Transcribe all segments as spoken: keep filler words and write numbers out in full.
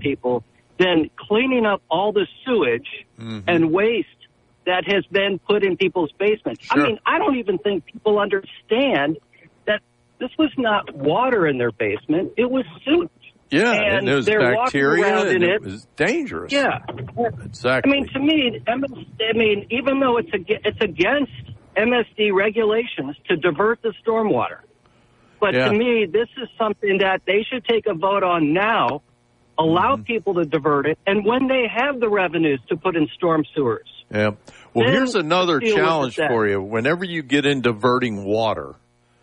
people than cleaning up all the sewage mm-hmm. and waste that has been put in people's basements. Sure. I mean, I don't even think people understand that this was not water in their basement. It was sewage. Yeah, and, and there was bacteria, and it, it was dangerous. Yeah. Exactly. I mean, to me, I mean, even though it's it's against M S D regulations to divert the stormwater, but yeah. to me, this is something that they should take a vote on now, allow mm-hmm. people to divert it, and when they have the revenues to put in storm sewers. Yeah. Well, here's another challenge for you. Whenever you get in diverting water,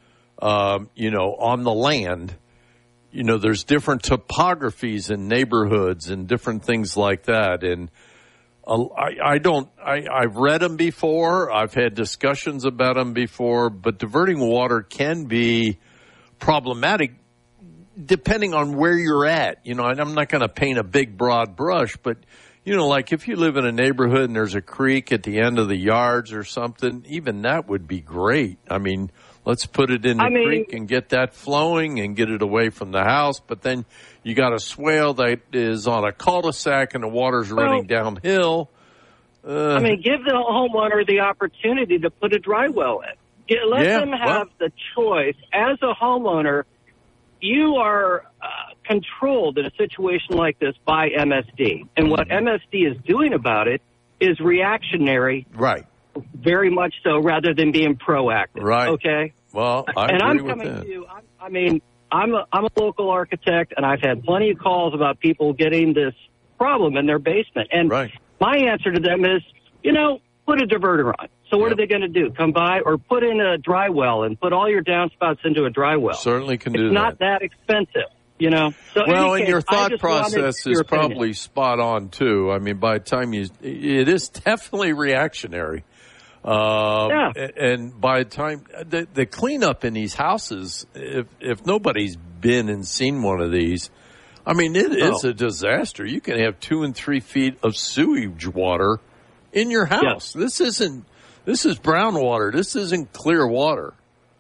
um, you know, on the land, you know, there's different topographies in neighborhoods and different things like that. And uh, I, I don't, I, I've read them before. I've had discussions about them before, but diverting water can be problematic depending on where you're at. You know, and I'm not going to paint a big broad brush, but you know, like if you live in a neighborhood and there's a creek at the end of the yards or something, even that would be great. I mean, let's put it in the I mean, creek and get that flowing and get it away from the house. But then you got a swale that is on a cul-de-sac and the water's well, running downhill. Uh, I mean, give the homeowner the opportunity to put a dry well in. Let yeah, them have well, the choice. As a homeowner, you are uh, controlled in a situation like this by M S D. And what M S D is doing about it is reactionary. Right. Very much so, rather than being proactive. Right. Okay. Well, I and agree I'm with coming that. to you. I'm, I mean, I'm a, I'm a local architect, and I've had plenty of calls about people getting this problem in their basement. And right. my answer to them is, you know, put a diverter on. So what yep. are they going to do? Come by or put in a dry well and put all your downspouts into a dry well? Certainly can do it's that. It's not that expensive. You know, so well, and case, your thought process is your probably spot on too. I mean, by the time you, it is definitely reactionary. Uh, yeah. And by the time the, the cleanup in these houses, if if nobody's been and seen one of these, I mean, it is oh. a disaster. You can have two and three feet of sewage water in your house. Yeah. This isn't. This is brown water. This isn't clear water.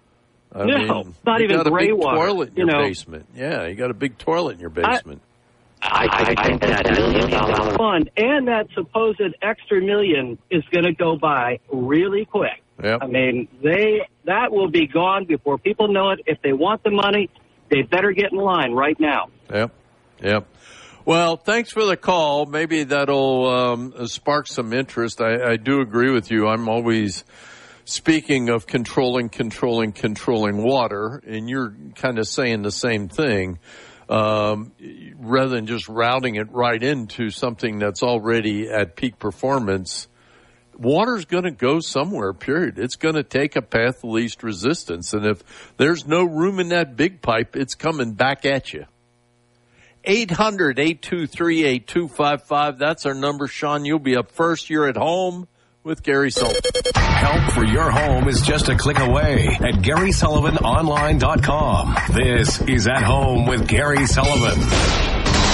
I no, mean, not even gray water. You got a big water, toilet in your you know. basement. Yeah, you got a big toilet in your basement. I, I, I think that million dollar fund and that supposed extra million is going to go by really quick. Yep. I mean, they that will be gone before people know it. If they want the money, they better get in line right now. Yep, yep. Well, thanks for the call. Maybe that'll um, spark some interest. I, I do agree with you. I'm always speaking of controlling, controlling, controlling water, and you're kind of saying the same thing, um, rather than just routing it right into something that's already at peak performance. Water's going to go somewhere, period. It's going to take a path of least resistance, and if there's no room in that big pipe, it's coming back at you. eight hundred, eight two three, eight two five five. That's our number. Sean, you'll be up first. You're at home with Gary Sullivan. Help for your home is just a click away at Gary Sullivan Online dot com. This is At Home with Gary Sullivan.